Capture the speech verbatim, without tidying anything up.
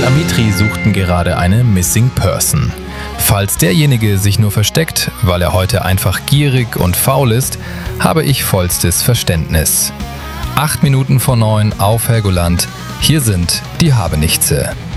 Amitri suchten gerade eine Missing Person. Falls derjenige sich nur versteckt, weil er heute einfach gierig und faul ist, habe ich vollstes Verständnis. Acht Minuten vor neun auf Helgoland. Hier sind die Habenichtse.